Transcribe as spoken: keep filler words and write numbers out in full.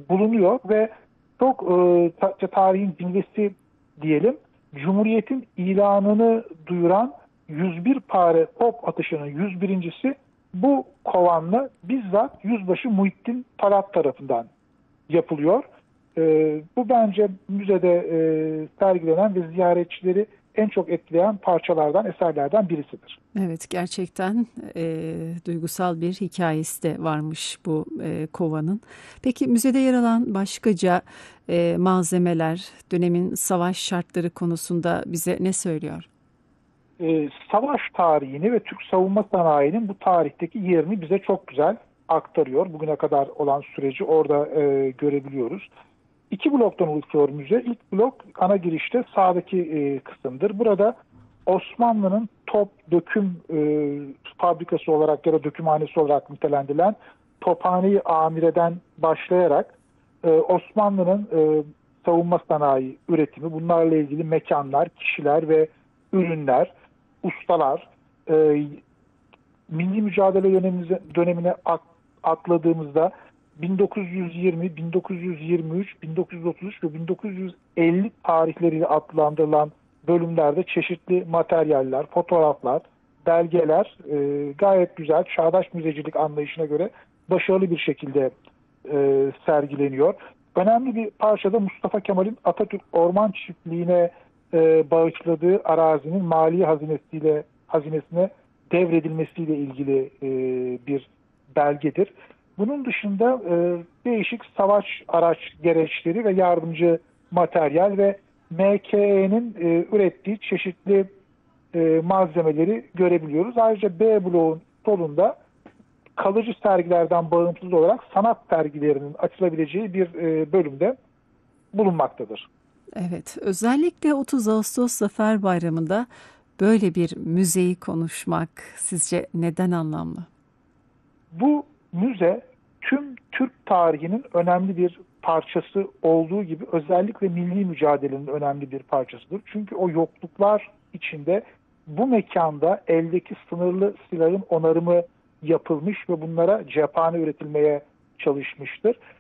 bulunuyor ve çok e, tarihin cilvesi diyelim, Cumhuriyet'in ilanını duyuran yüz bir pare top atışının yüz birincisi bu kovanla bizzat Yüzbaşı Muhittin Talat tarafından yapılıyor. E, bu bence müzede e, sergilenen ve ziyaretçileri en çok etkileyen parçalardan, eserlerden birisidir. Evet, gerçekten e, duygusal bir hikayesi de varmış bu e, kovanın. Peki müzede yer alan başkaca e, malzemeler dönemin savaş şartları konusunda bize ne söylüyor? E, savaş tarihini ve Türk savunma sanayinin bu tarihteki yerini bize çok güzel aktarıyor. Bugüne kadar olan süreci orada e, görebiliyoruz. İki bloktan oluşuyor müze. İlk blok ana girişte sağdaki e, kısımdır. Burada Osmanlı'nın top döküm e, fabrikası olarak ya da dökümhanesi olarak nitelendirilen Tophane-i Amire'den başlayarak e, Osmanlı'nın e, savunma sanayi üretimi, bunlarla ilgili mekanlar, kişiler ve ürünler, ustalar, e, milli mücadele dönemimize, dönemine atladığımızda bin dokuz yüz yirmi, bin dokuz yüz yirmi üç, bin dokuz yüz otuz üç ve bin dokuz yüz elli tarihleriyle adlandırılan bölümlerde çeşitli materyaller, fotoğraflar, belgeler e, gayet güzel, çağdaş müzecilik anlayışına göre başarılı bir şekilde e, sergileniyor. Önemli bir parçada Mustafa Kemal'in Atatürk Orman Çiftliği'ne e, bağışladığı arazinin mali hazinesiyle hazinesine devredilmesiyle ilgili e, bir belgedir. Bunun dışında e, değişik savaş araç gereçleri ve yardımcı materyal ve M K E'nin e, ürettiği çeşitli e, malzemeleri görebiliyoruz. Ayrıca B bloğun solunda kalıcı sergilerden bağımsız olarak sanat sergilerinin açılabileceği bir e, bölümde bulunmaktadır. Evet, özellikle otuz Ağustos Zafer Bayramı'nda böyle bir müzeyi konuşmak sizce neden anlamlı? Bu müze tüm Türk tarihinin önemli bir parçası olduğu gibi özellikle milli mücadelenin önemli bir parçasıdır. Çünkü o yokluklar içinde bu mekanda eldeki sınırlı silahın onarımı yapılmış ve bunlara cephane üretilmeye çalışmıştır.